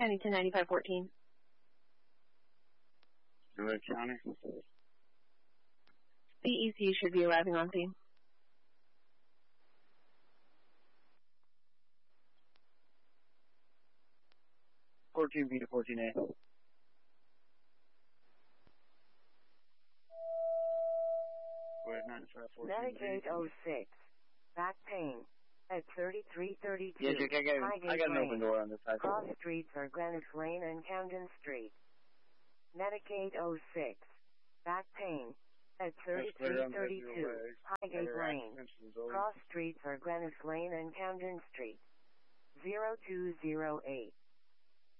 County 109514. Gillette County. The EC should be arriving on scene. 14B to 14A. Medicaid 06. Back pain. At 3332. Yeah, Jake, I got an open door on this side. Cross streets are Greenwich Lane and Camden Street. Medicaid 06. Back pain. At 3332. Highgate Lane. Cross streets are Greenwich Lane and Camden Street. 0208.